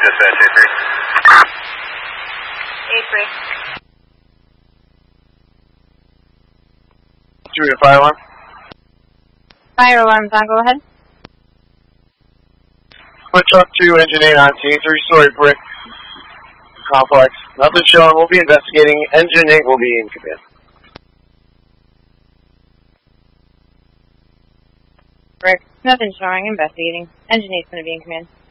Dispatch A3. A3. Julia, fire alarm. Fire alarm's on, go ahead. Foot truck 2, engine 8 on scene, 3-story brick complex. Nothing showing. We'll be investigating. Engine 8 will be in command. Brick. Nothing showing. Investigating. Engine 8's going to be in command.